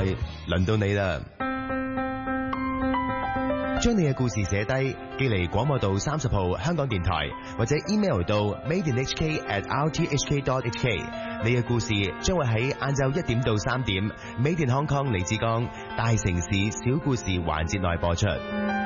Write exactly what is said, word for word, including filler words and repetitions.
輪到你啦！將你嘅故事寫低，寄嚟廣播道三十號香港電台，或者 email 到 made in h k at r t h k dot h k。你嘅故事將會喺晏晝一點到三點，Made in Hong Kong 李志剛大城市小故事環節內播出。